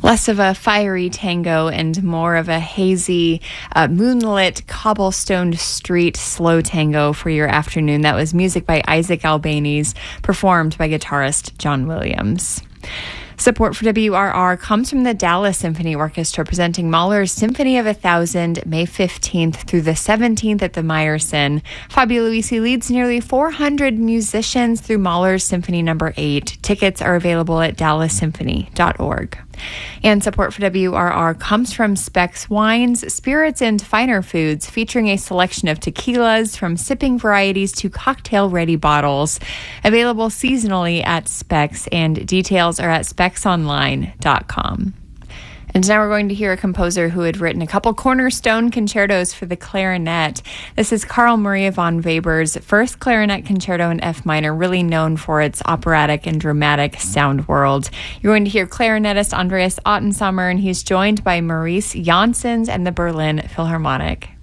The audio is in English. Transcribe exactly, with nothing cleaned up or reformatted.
Less of a fiery tango and more of a hazy, uh, moonlit, cobblestoned street slow tango for your afternoon. That was music by Isaac Albeniz, performed by guitarist John Williams. Support for W R R comes from the Dallas Symphony Orchestra, presenting Mahler's Symphony of a Thousand, May fifteenth through the seventeenth at the Meyerson. Fabio Luisi leads nearly four hundred musicians through Mahler's Symphony Number eight. Tickets are available at dallas symphony dot org. And support for W R R comes from Specs Wines, Spirits, and Finer Foods, featuring a selection of tequilas from sipping varieties to cocktail-ready bottles. Available seasonally at Specs, and details are at specs online dot com. And now we're going to hear a composer who had written a couple cornerstone concertos for the clarinet. This is Carl Maria von Weber's first clarinet concerto in F minor, really known for its operatic and dramatic sound world. You're going to hear clarinetist Andreas Ottensommer, and he's joined by Maurice Janssens and the Berlin Philharmonic.